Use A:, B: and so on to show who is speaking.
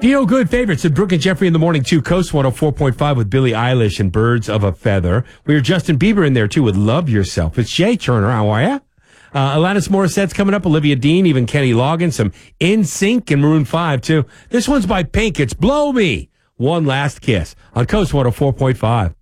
A: Feel Good favorites at Brooke and Jeffrey in the morning, too. Coast 104.5 with Billie Eilish and Birds of a Feather. We hear Justin Bieber in there, too, with Love Yourself. It's Jay Turner. How are you? Alanis Morissette's coming up. Olivia Dean, even Kenny Loggins, some NSYNC and Maroon 5, too. This one's by Pink. It's Blow Me. One Last Kiss on Coast 104.5.